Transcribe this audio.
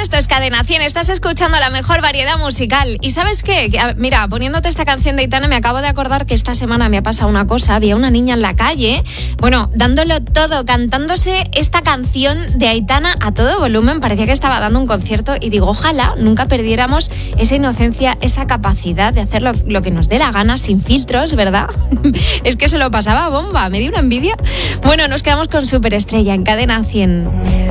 esto es Cadena 100, estás escuchando la mejor variedad musical. ¿Y sabes qué? Mira, poniéndote esta canción de Aitana me acabo de acordar que esta semana me ha pasado una cosa. Había una niña en la calle, dándolo todo, cantándose esta canción de Aitana a todo volumen. Parecía que estaba dando un concierto y digo, ojalá nunca perdiéramos esa inocencia, esa capacidad de hacer lo que nos dé la gana sin filtros, ¿verdad? Es que se lo pasaba bomba, me dio una envidia. Bueno, nos quedamos con Superestrella en Cadena 100.